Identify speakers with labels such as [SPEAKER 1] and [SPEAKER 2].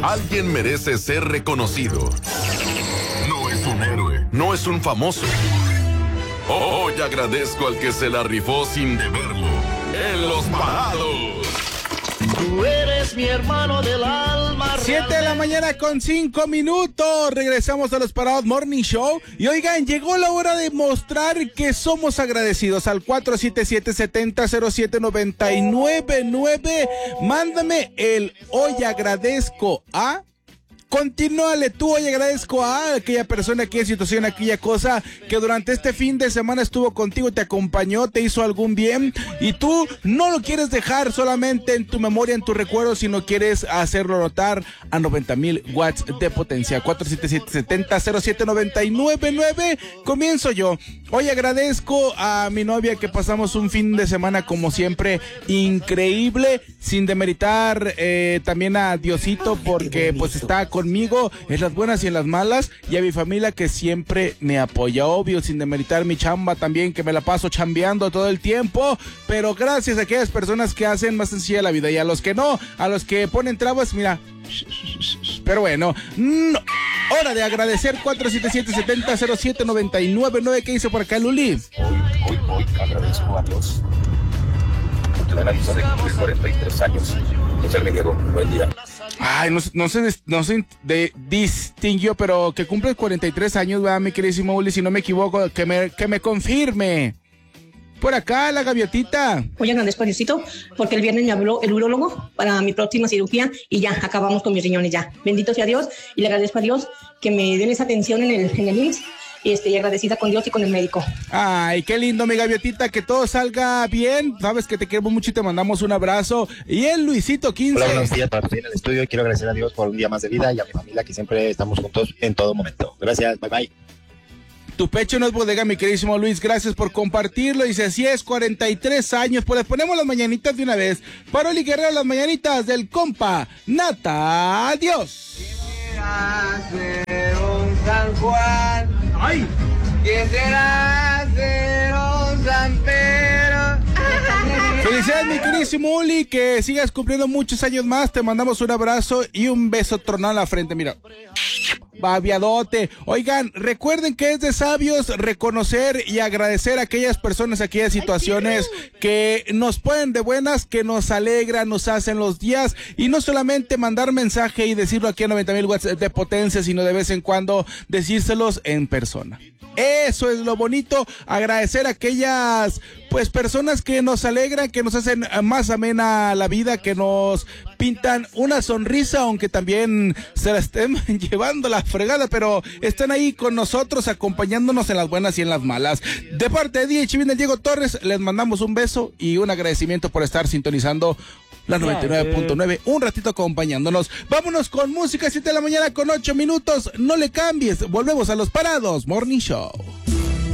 [SPEAKER 1] Alguien merece ser reconocido. No es un héroe, no es un famoso. Hoy agradezco al que se la rifó sin deberlo. En Los Parados.
[SPEAKER 2] Tú eres mi hermano del alma.
[SPEAKER 3] 7 de la mañana con 5 minutos. Regresamos a Los Parados Morning Show. Y oigan, llegó la hora de mostrar que somos agradecidos al 477-7007-999. Mándame el hoy agradezco a... Continúale tú, hoy agradezco a aquella persona, aquella situación, aquella cosa que durante este fin de semana estuvo contigo, te acompañó, te hizo algún bien y tú no lo quieres dejar solamente en tu memoria, en tu recuerdo, sino quieres hacerlo notar a 90,000 watts de potencia. 477-7007-999. Comienzo yo. Hoy agradezco a mi novia que pasamos un fin de semana como siempre increíble, sin demeritar también a Diosito porque pues está conmigo en las buenas y en las malas, y a mi familia que siempre me apoya, obvio, sin demeritar mi chamba también, que me la paso chambeando todo el tiempo, pero gracias a aquellas personas que hacen más sencilla la vida, y a los que no, a los que ponen trabas, mira, pero bueno, no. Hora de agradecer. 477-7007-999. ¿Qué dice por acá, Luli?
[SPEAKER 4] Hoy agradezco a Dios porque la vida de cumplir 43 años. Me Diego, buen día.
[SPEAKER 3] Ay, no se distinguió, pero que cumple 43 años, ¿verdad, mi queridísimo Uli? Si no me equivoco, que me confirme. Por acá, la gaviotita.
[SPEAKER 5] Hoy agradezco a Diosito porque el viernes me habló el urólogo para mi próxima cirugía y ya, acabamos con mis riñones ya. Bendito sea Dios y le agradezco a Dios que me den esa atención en el IMSS. Y agradecida con Dios y con el médico.
[SPEAKER 3] Ay, qué lindo, mi gaviotita, que todo salga bien. Sabes que te queremos mucho y te mandamos un abrazo. Y el Luisito 15.
[SPEAKER 4] Hola, buenos días para ti en el estudio. Quiero agradecer a Dios por un día más de vida y a mi familia que siempre estamos juntos en todo momento. Gracias, bye bye.
[SPEAKER 3] Tu pecho no es bodega, mi queridísimo Luis. Gracias por compartirlo. Dice, así es, 43 años. Pues les ponemos las mañanitas de una vez. Paroli Guerrero, las mañanitas del compa Nata. Adiós.
[SPEAKER 6] Ser un San Juan. ¡Ay! Quisiera ser un San Pedro.
[SPEAKER 3] Felicidades, mi queridísimo Uli, que sigas cumpliendo muchos años más. Te mandamos un abrazo y un beso tronado en la frente. Mira, babiadote. Oigan, recuerden que es de sabios reconocer y agradecer a aquellas personas, a aquellas situaciones que nos ponen de buenas, que nos alegran, nos hacen los días, y no solamente mandar mensaje y decirlo aquí a 90,000 watts de potencia, sino de vez en cuando decírselos en persona. Eso es lo bonito, agradecer a aquellas pues personas que nos alegran, que nos hacen más amena la vida, que nos pintan una sonrisa, aunque también se la estén llevando la fregada, pero están ahí con nosotros, acompañándonos en las buenas y en las malas. De parte de DJ Chivin del Diego Torres, les mandamos un beso y un agradecimiento por estar sintonizando la 99.9, un ratito acompañándonos. Vámonos con música, 7 de la mañana con 8 minutos. No le cambies, volvemos a Los Parados Morning Show.